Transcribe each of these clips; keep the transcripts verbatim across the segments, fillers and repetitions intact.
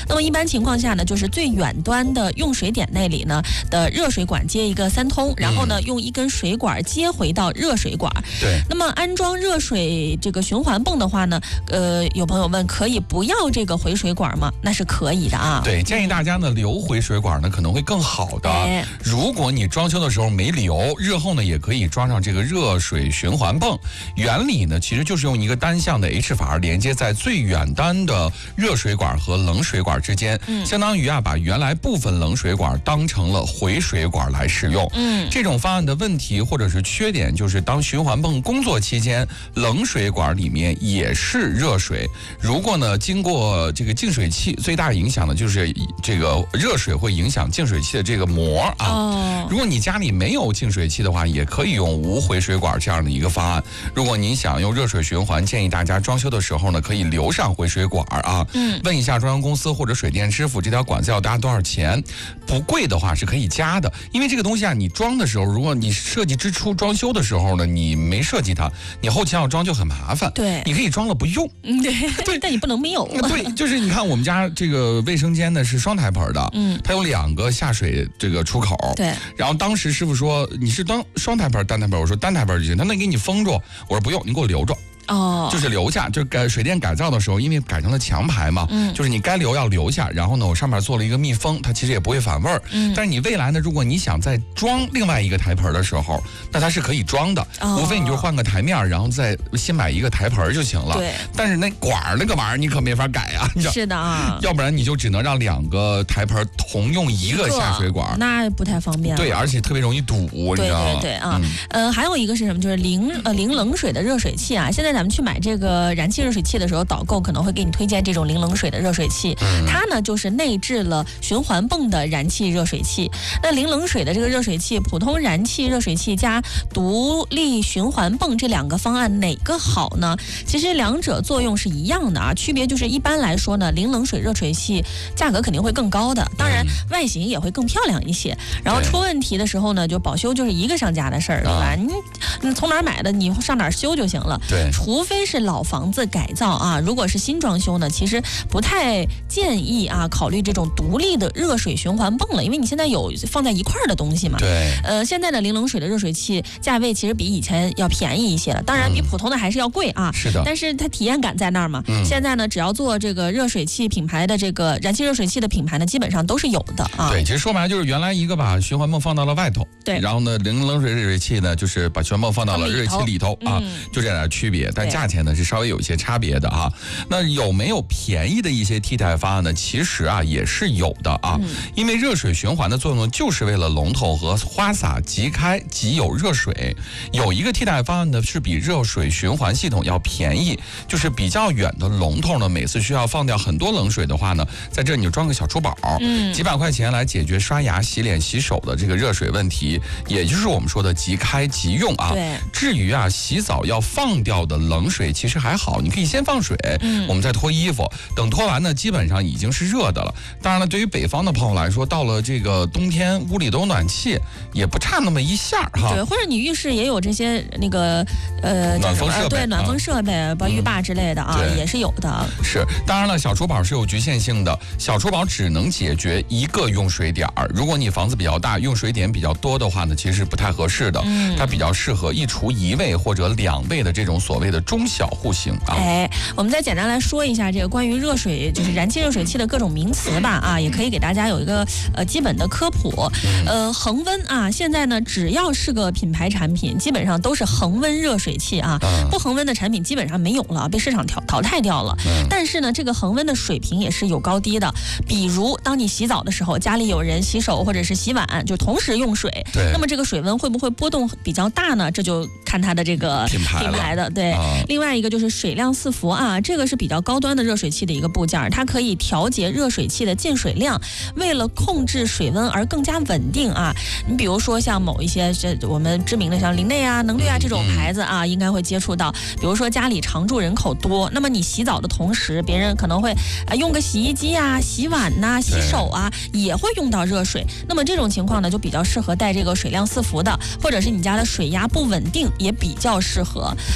那么一般情况下呢，就是最远端的用水点那里呢的热水管接一个三通，然后呢、嗯、用一根水管接回到热水管。 对。 那么安装热水这个循环泵的话呢，呃，有朋友问可以不要这个回水管吗？那是可以的啊。 对，建议大家呢留回水管呢可能会更好的。哎、如果你装修的时候没留，日后呢也可以装上这个热水循环泵。原理呢其实就是用一个单向的 H 阀连接在最远端的热水管和冷水管之间，嗯、相当于啊把原来部分冷水管当成了回水管来使用。嗯，这种方案的问题或者是缺点就是当循环泵工作期间，冷水管里面也是热水。如果呢经过这个净水器，最大影响的就是这个热水会影响净水器的这个膜啊。哦、如果你家里没有净水器的话，也可以用无回水管这样的一个方案。如果您想用热水循环，建议大家装修的时候呢可以留上回水管啊。嗯，问一下装修公司或者水电师傅这条管子要搭多少钱，不贵的话是可以加的。因为这个东西啊，你装的时候，如果你设计之初装修的时候呢，你没设计它，你后期要装就很麻烦。 对， 你可以装了不用。 嗯，对，对，但你不能没有。 对，就是你看我们家这个卫生间呢是双台盆的，嗯，它有两个下水这个出口。 对， 然后当时师傅说你是当双台盆单台盆，我说单台盆就行，他能给你封住，我说不用，你给我留着。哦，就是留下，就是改水电改造的时候，因为改成了墙排嘛，嗯，就是你该留要留下，然后呢，我上面做了一个密封，它其实也不会反味儿，嗯，但是你未来呢，如果你想再装另外一个台盆的时候，那它是可以装的，哦、无非你就换个台面，然后再新买一个台盆就行了。 对， 但是那管儿那个玩意儿你可没法改啊， 是的啊， 要不然你就只能让两个台盆同用一个下水管， 那不太方便。 对，而且特别容易堵，你知道吗？ 对对对啊，嗯、呃，还有一个是什么？就是零呃零冷水的热水器啊，现在咱们去买这个。呃，燃气热水器的时候，导购可能会给你推荐这种零冷水的热水器，嗯、它呢就是内置了循环泵的燃气热水器。那零冷水的这个热水器，普通燃气热水器加独立循环泵这两个方案哪个好呢？其实两者作用是一样的啊，区别就是一般来说呢，零冷水热水器价格肯定会更高的，当然外形也会更漂亮一些。然后出问题的时候呢，就保修就是一个商家的事儿，对吧？你你从哪儿买的，你上哪儿修就行了。 对， 除非是老房子改造啊，如果是新装修呢，其实不太建议啊考虑这种独立的热水循环泵了，因为你现在有放在一块儿的东西嘛。 对。 呃，现在的零冷水的热水器价位其实比以前要便宜一些了，当然比普通的还是要贵啊。 是的。 但是它体验感在那儿嘛。嗯。现在呢，只要做这个热水器品牌的这个燃气热水器的品牌呢，基本上都是有的啊。 对，其实说白了就是原来一个把循环泵放到了外头， 对。 然后呢，零冷水热水器呢，就是把循环泵放到了热水器里头啊，嗯、就这点区别，但价钱呢是稍微有一些差别的啊。那有没有便宜的一些替代方案呢？其实啊也是有的啊，嗯、因为热水循环的作用就是为了龙头和花洒即开即有热水。有一个替代方案呢是比热水循环系统要便宜，就是比较远的龙头呢，每次需要放掉很多冷水的话呢，在这你就装个小出宝，嗯，几百块钱来解决刷牙、洗脸、洗手的这个热水问题，也就是我们说的即开即用啊。 对。 至于啊洗澡要放掉的冷水，其实还好，你可以先放水，嗯、我们再脱衣服，等脱完呢，基本上已经是热的了。当然了，对于北方的朋友来说，到了这个冬天，屋里都有暖气，也不差那么一下哈。 对，或者你浴室也有这些那个呃暖风设备， 对，暖风设备，包括浴霸之类的啊，嗯、也是有的。 是，当然了，小厨宝是有局限性的，小厨宝只能解决一个用水点儿。如果你房子比较大，用水点比较多的话呢，其实是不太合适的。嗯，它比较适合一厨一卫或者两卫的这种所谓的中小户型啊。 哎，我们再简单来说一下这个关于热水，就是燃气热水器的各种名词吧啊，也可以给大家有一个呃基本的科普。呃，恒温啊，现在呢只要是个品牌产品，基本上都是恒温热水器啊，不恒温的产品基本上没有了，被市场淘淘汰掉了。但是呢，这个恒温的水平也是有高低的。比如当你洗澡的时候，家里有人洗手或者是洗碗，就同时用水，那么这个水温会不会波动比较大呢？这就看它的这个品牌品牌的对。啊、另外一个就是水量四伏啊，这个是比较高端的热水器的一个部件，它可以调节热水器的进水量，为了控制水温而更加稳定啊。你比如说像某一些这我们知名的像林内啊、能略啊这种牌子啊，应该会接触到。比如说家里常住人口多，那么你洗澡的同时，别人可能会啊用个洗衣机啊、洗碗呐、啊、洗手啊，也会用到热水。那么这种情况呢，就比较适合带这个水量四伏的，或者是你家的水压不稳定，也比较适合。嗯、呃，不然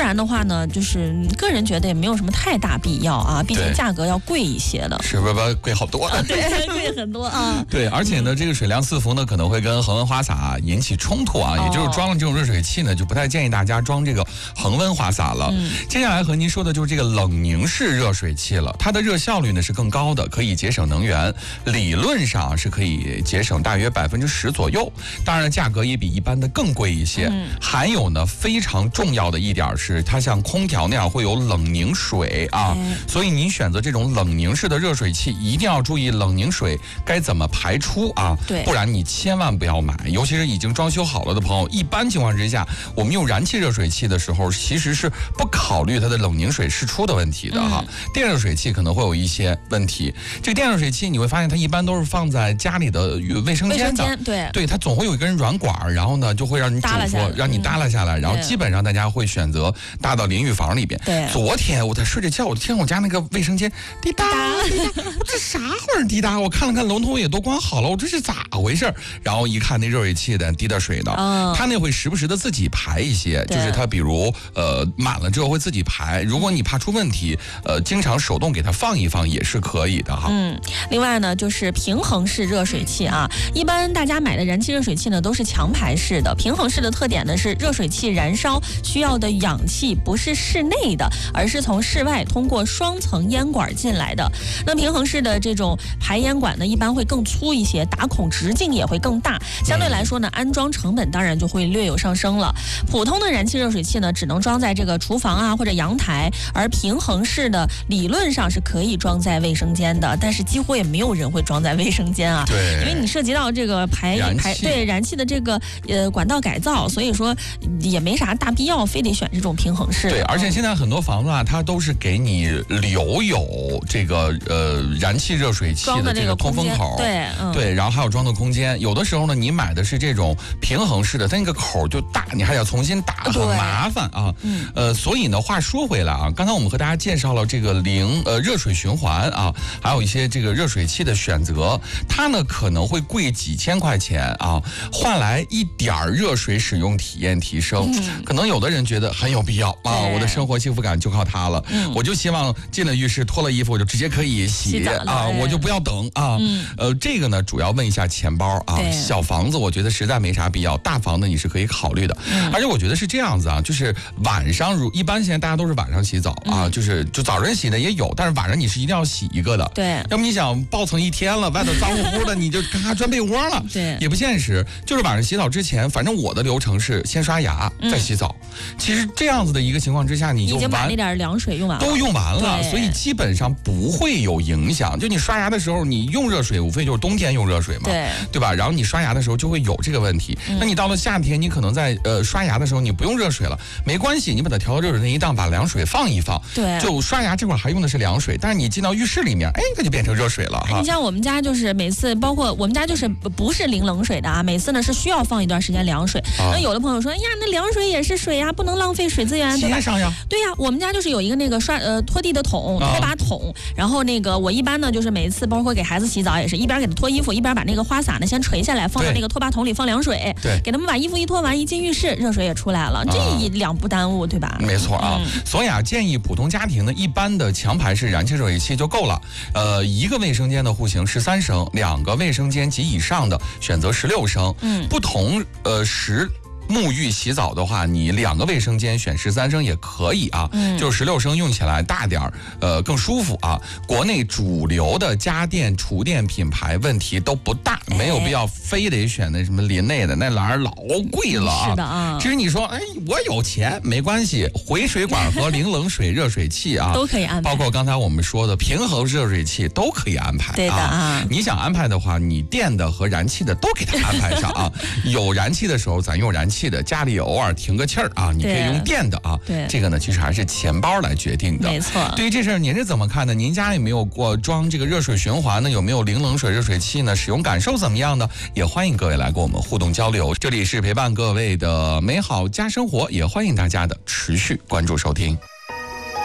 然的话呢，就是个人觉得也没有什么太大必要啊，毕竟价格要贵一些的。 是不是贵好多？ 啊、对，贵很多啊。 对，而且呢，这个水量四伏呢，可能会跟恒温花洒引起冲突啊。也就是装了这种热水器呢，就不太建议大家装这个恒温花洒了。嗯、接下来和您说的就是这个冷凝式热水器了，它的热效率呢是更高的，可以节省能源，理论上是可以节省大约百分之十左右。当然，价格也比一般的更贵一些。嗯、还有呢，非常重要的一点是，它像空调那样会有冷凝水啊，嗯、所以您选择这种冷凝式的热水器，一定要注意冷凝水该怎么排出啊， 对， 不然你千万不要买。尤其是已经装修好了的朋友，一般情况之下，我们用燃气热水器的时候，其实是不考虑它的冷凝水释出的问题的哈。嗯、电热水器可能会有一些问题。这个电热水器你会发现，它一般都是放在家里的卫生间的，卫生间对， 对，它总会有一根软管，然后呢就会让你嘱咐，让你耷拉下来，嗯、然后基本上大家会选择搭到淋浴房里边。 对， 昨天我在睡着觉，我听我家那个卫生间滴答滴答，我这啥会儿滴答？我看了看龙头也都关好了，我这是咋回事？然后一看那热水器的滴的水的，哦、它那会时不时的自己排一些，就是它比如呃满了之后会自己排。如果你怕出问题，呃，经常手动给它放一放也是可以的哈。 嗯，另外呢，就是平衡式热水器啊，一般大家买的燃气热水器呢都是强排式的。平衡式的特点呢是热水器燃烧需要的氧气不是室内的，而是从室外通过双层烟管进来的。那平衡式的这种排烟管呢，一般会更粗一些，打孔直径也会更大，相对来说呢，安装成本当然就会略有上升了。普通的燃气热水器呢，只能装在这个厨房啊或者阳台，而平衡式的理论上是可以装在卫生间的，但是几乎也没有人会装在卫生间啊。 对， 因为你涉及到这个排排对燃气的这个呃管道改造，所以说也没啥大必要非得选这种平衡式。 对，而且现在很多房子啊，它都是给你留有这个呃燃气热水器的这个通风口， 对、嗯、 对，然后还有装的空间。有的时候呢，你买的是这种平衡式的，它那个口就大，你还要重新打，很麻烦啊。嗯、呃，所以呢，话说回来啊，刚才我们和大家介绍了这个零呃热水循环啊，还有一些这个热水器的选择，它呢可能会贵几千块钱啊，换来一点儿热水使用体验提升。嗯、可能有的人觉得很有必要啊，我的生活幸福感就靠它了。嗯、我就希望进了浴室脱了衣服我就直接可以洗啊，我就不要等啊。嗯、呃，这个呢主要问一下钱包啊，小房子我觉得实在没啥必要，大房子你是可以考虑的。嗯、而且我觉得是这样子啊，就是晚上如一般现在大家都是晚上洗澡啊，嗯、就是就早晨洗的也有，但是晚上你是一定要洗一个的。 对， 要不你想抱层一天了，外头脏乎乎的，你就咔咔钻被窝了， 对， 也不现实。就是晚上洗澡之前，反正我的流程是先刷牙、嗯、再洗澡。其实这样子的一个情况之下，你就已经把那点凉水用完了， 都用完了，所以基本上不会有影响。就你刷牙的时候，你用热水，无非就是冬天用热水嘛， 对对吧？然后你刷牙的时候就会有这个问题。嗯、那你到了夏天，你可能在呃刷牙的时候你不用热水了，没关系，你把它调到热水那一档，把凉水放一放， 对， 就刷牙这会儿还用的是凉水，但是你进到浴室里面，哎，它就变成热水了哈。 你像我们家就是每次，包括我们家就是不是淋冷水的啊，每次呢是需要放一段时间凉水。啊、那有的朋友说，哎呀，那凉水也是水呀、啊，不能浪费水资源，对吧？ 上呀。 对呀、啊，我们家就是有一个那个刷呃拖地的桶，拖把桶，啊、然后那个我一般呢就是每一次，包括给孩子洗澡也是一边给他脱衣服，一边把那个花洒呢先垂下来，放到那个拖把桶里放凉水， 对， 给他们把衣服一脱完，一进浴室热水也出来了，这一两不耽误，对吧？ 没错啊，嗯、所以啊，建议普通家庭呢，一般的强排式燃气热水器就够了。呃，一个卫生间的户型十三升，两个卫生间及以上的选择十六升。嗯，不同呃时。沐浴洗澡的话，你两个卫生间选十三升也可以啊，嗯、就是十六升用起来大点儿，呃，更舒服啊。国内主流的家电、厨电品牌问题都不大，哎、没有必要非得选那什么林内的，那玩意儿老贵了啊。 是的啊。 其实你说，哎，我有钱没关系，回水管和零冷水热水器啊都可以安排， 包括刚才我们说的平衡热水器都可以安排。 对的啊。 你想安排的话，你电的和燃气的都给它安排上啊。有燃气的时候，咱用燃气。的家里偶尔停个气儿啊，你可以用电的啊。 对， 这个呢，其实还是钱包来决定的。 没错。 对于这事儿，您是怎么看的？您家有没有过装这个热水循环呢？有没有零冷水热水器呢？使用感受怎么样呢？也欢迎各位来跟我们互动交流。这里是陪伴各位的美好家生活，也欢迎大家的持续关注收听。